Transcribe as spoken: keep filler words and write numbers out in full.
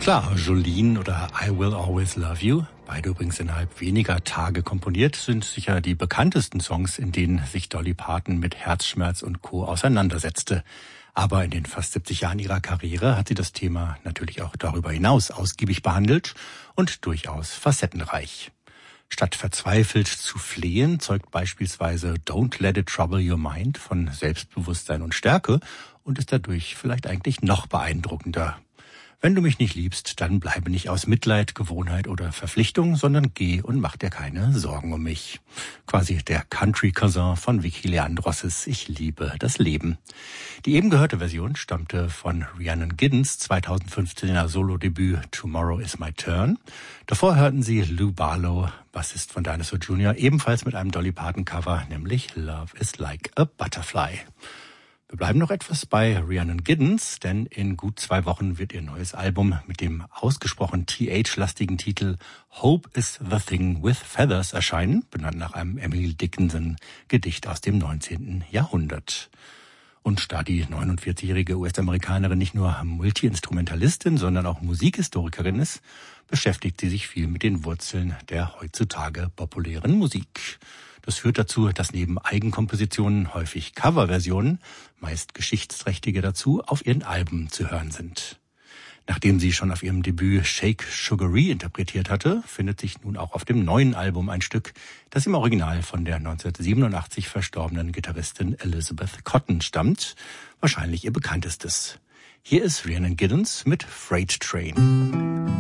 Klar, Jolene oder I Will Always Love You, beide übrigens innerhalb weniger Tage komponiert, sind sicher die bekanntesten Songs, in denen sich Dolly Parton mit Herzschmerz und Co. auseinandersetzte. Aber in den fast siebzig Jahren ihrer Karriere hat sie das Thema natürlich auch darüber hinaus ausgiebig behandelt und durchaus facettenreich. Statt verzweifelt zu flehen, zeugt beispielsweise Don't Let It Trouble Your Mind von Selbstbewusstsein und Stärke und ist dadurch vielleicht eigentlich noch beeindruckender. Wenn du mich nicht liebst, dann bleibe nicht aus Mitleid, Gewohnheit oder Verpflichtung, sondern geh und mach dir keine Sorgen um mich. Quasi der Country-Cousin von Vicky Leandrosses Ich liebe das Leben. Die eben gehörte Version stammte von Rhiannon Giddens zweitausendfünfzehner Solo-Debüt Tomorrow is My Turn. Davor hörten sie Lou Barlow, Bassist von Dinosaur Junior, ebenfalls mit einem Dolly Parton-Cover, nämlich Love is Like a Butterfly. Wir bleiben noch etwas bei Rhiannon Giddens, denn in gut zwei Wochen wird ihr neues Album mit dem ausgesprochen T H-lastigen Titel Hope is the Thing with Feathers erscheinen, benannt nach einem Emily Dickinson-Gedicht aus dem neunzehnten Jahrhundert. Und da die neunundvierzigjährige U S-Amerikanerin nicht nur Multi-Instrumentalistin, sondern auch Musikhistorikerin ist, beschäftigt sie sich viel mit den Wurzeln der heutzutage populären Musik. Das führt dazu, dass neben Eigenkompositionen häufig Coverversionen, meist geschichtsträchtige dazu, auf ihren Alben zu hören sind. Nachdem sie schon auf ihrem Debüt Shake Sugaree interpretiert hatte, findet sich nun auch auf dem neuen Album ein Stück, das im Original von der neunzehnhundertsiebenundachtzig verstorbenen Gitarristin Elizabeth Cotten stammt, wahrscheinlich ihr bekanntestes. Hier ist Rhiannon Giddens mit Freight Train.